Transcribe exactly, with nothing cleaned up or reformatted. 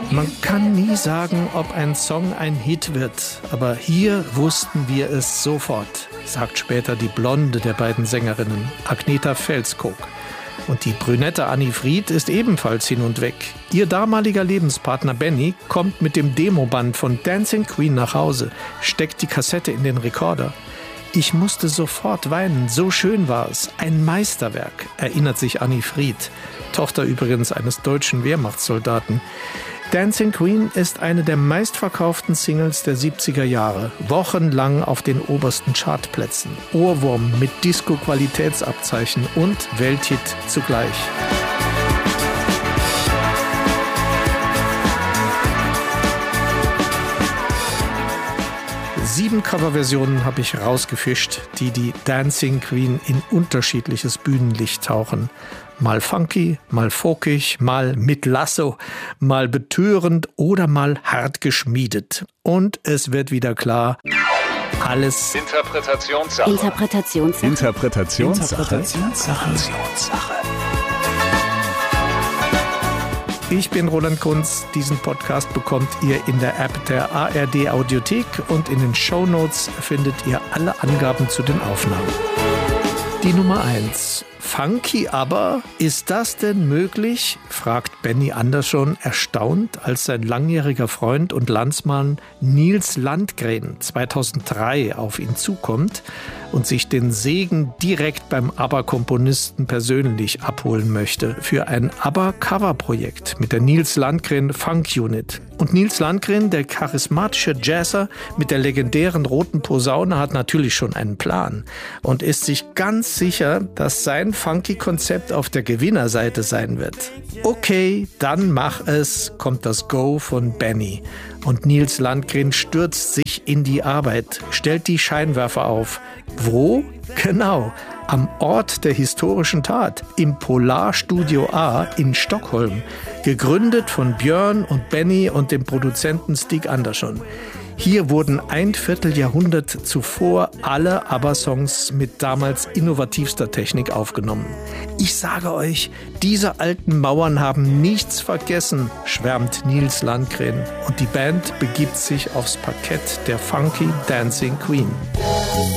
Man kann nie sagen, ob ein Song ein Hit wird, aber hier wussten wir es sofort, sagt später die Blonde der beiden Sängerinnen, Agnetha Feltskog. Und die Brünette Anni Fried ist ebenfalls hin und weg. Ihr damaliger Lebenspartner Benny kommt mit dem Demoband von Dancing Queen nach Hause, steckt die Kassette in den Rekorder. Ich musste sofort weinen, so schön war es. Ein Meisterwerk, erinnert sich Anni Fried, Tochter übrigens eines deutschen Wehrmachtssoldaten. Dancing Queen ist eine der meistverkauften Singles der siebziger Jahre, wochenlang auf den obersten Chartplätzen. Ohrwurm mit Disco-Qualitätsabzeichen und Welthit zugleich. Sieben Coverversionen habe ich rausgefischt, die die Dancing Queen in unterschiedliches Bühnenlicht tauchen. Mal funky, mal folkig, mal mit Lasso, mal betörend oder mal hart geschmiedet. Und es wird wieder klar, alles Interpretationssache. Interpretationssache. Interpretationssache. Interpretationssache. Ich bin Roland Kunz. Diesen Podcast bekommt ihr in der App der A R D Audiothek und in den Shownotes findet ihr alle Angaben zu den Aufnahmen. Die Nummer eins. Funky aber? Ist das denn möglich? Fragt Benny Andersson erstaunt, als sein langjähriger Freund und Landsmann Nils Landgren zweitausenddrei auf ihn zukommt und sich den Segen direkt beim ABBA-Komponisten persönlich abholen möchte für ein ABBA-Cover-Projekt mit der Nils Landgren Funk Unit. Und Nils Landgren, der charismatische Jazzer mit der legendären roten Posaune, hat natürlich schon einen Plan und ist sich ganz sicher, dass sein Funky-Konzept auf der Gewinnerseite sein wird. Okay, dann mach es, kommt das Go von Benny. Und Nils Landgren stürzt sich in die Arbeit, stellt die Scheinwerfer auf. Wo? Genau, am Ort der historischen Tat, im Polarstudio A in Stockholm, gegründet von Björn und Benny und dem Produzenten Stig Andersson. Hier wurden ein Vierteljahrhundert zuvor alle ABBA-Songs mit damals innovativster Technik aufgenommen. Ich sage euch, diese alten Mauern haben nichts vergessen, schwärmt Nils Landgren. Und die Band begibt sich aufs Parkett der Funky Dancing Queen.